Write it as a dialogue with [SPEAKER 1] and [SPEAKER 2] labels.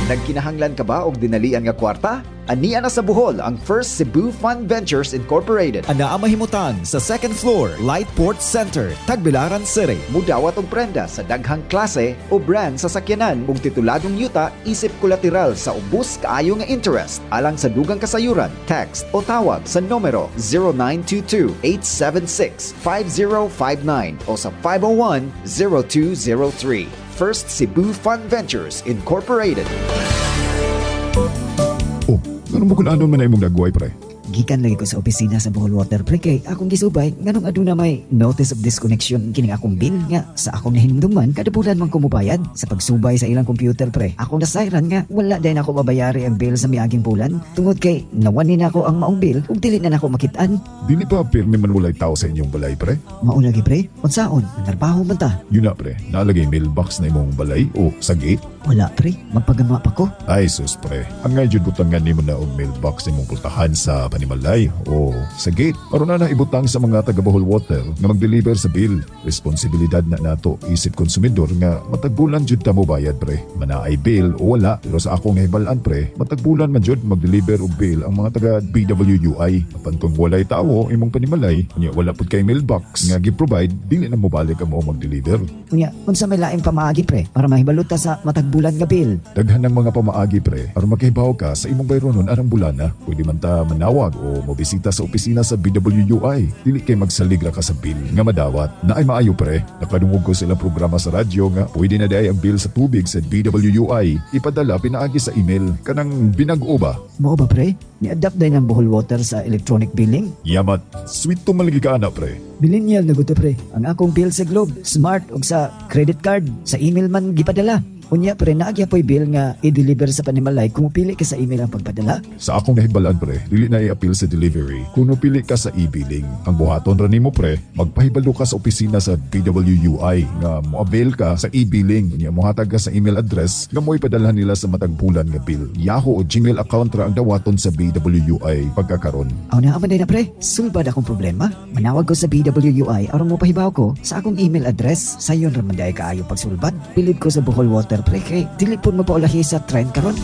[SPEAKER 1] Nagkinahanglan ka ba og dinalian nga kwarta? Ania na sa Bohol ang First Cebu Fund Ventures Incorporated.
[SPEAKER 2] Ana mahimutan sa second floor, Lightport Center, Tagbilaran City.
[SPEAKER 1] Mudawat og prenda sa daghang klase o brand sa sakyanan ug tituladong yuta isip kolateral sa ubos kaayo nga interest. Alang sa dugang kasayuran, text o tawag sa numero 0922-876-5059 o sa 501-0203. First Cebu Fund Ventures Incorporated.
[SPEAKER 3] Oh, ganun mo kung ano man ay mong nagway, pre?
[SPEAKER 4] Gikan lagi ko sa opisina sa Bohol Water pre kay akong gisubay nganong aduna may notice of disconnection kining akong bill nga sa akong nahinumduman kada bulan man ko mobayad sa pagsubay sa ilang computer pre. Akong nasayran nga wala din ako mabayari ang bill sa miaging bulan tungod kay nawani na ako ang maong bill ug dili na nako makitaan.
[SPEAKER 3] Dili pa pirmi man walay tao sa inyong balay, pre?
[SPEAKER 4] Mao lagi pre. Unsaon? Narbaho man ta?
[SPEAKER 3] Yun na, pre. Nalagay mailbox na imong balay o sa gate?
[SPEAKER 4] Wala pre. Magpagama pa ko.
[SPEAKER 3] Ay, sus, pre. Ang nga jud butangan nimo na og mailbox nimong pultahan sa panimalay o sa gate. Aron na ibutang sa mga taga Bohol Water nga mag-deliver sa bill. Responsibilidad na nato isip konsumidor nga matagbulan jud ta mo bayad, pre. Manaay bill o wala, pero sa akong nahibalaan, pre, matagbulan man jud mag-deliver og bill ang mga taga BWUI. Apan kung walay tawo imong panimalay, unya wala pud kay mailbox nga gi-provide, dili na mo balik ang mo mag-deliver.
[SPEAKER 4] Unya, unsa may laing pamaagi pre para mahibaluta sa matagbulan nga bill?
[SPEAKER 3] Daghan ng mga pamaagi, pre, aron makahibaw ka sa imong bayronon arang bulana. Pwede man ta manawag o mobisita sa opisina sa BWUI. Dili kay magsaligra ka sa bill nga madawat. Na ay maayo, pre. Nakadungog ko sila programa sa radyo nga pwede na day ang bill sa tubig sa BWUI ipadala pinaagi sa email kanang binag-o ba?
[SPEAKER 4] Mao ba pre? Ni-adapt din ang Bohol Water sa electronic billing?
[SPEAKER 3] Yamat, sweet to malagi ka na, pre.
[SPEAKER 4] Bilinyal na guto pre. Ang akong bill sa Globe, Smart ug sa credit card, sa email man gipadala. Unya pre, naagya po'y bill nga i-deliver sa panimalay kung pili ka sa email ang pagpadala.
[SPEAKER 3] Sa akong nahibalaan, pre, dili na i-appeal sa delivery kung pili ka sa e-billing. Ang buhaton ra nimo, pre, magpahibalo ka sa opisina sa BWUI nga mo-avail ka sa e-billing. Unya mohatag ka sa email address nga mo ipadalhan nila sa matagbulan nga bill. Yahoo o Gmail account ra ang dawaton sa BWUI pagkakaron.
[SPEAKER 4] Aw na aman na pre, sulbad akong problema. Manawag ko sa BWUI aron mo pahibaw ko sa akong email address. Sayon ra man day kaayo pagsulbad. Bilib ko sa Bohol Water pre kay dili pud mapaulahi sa trend karon.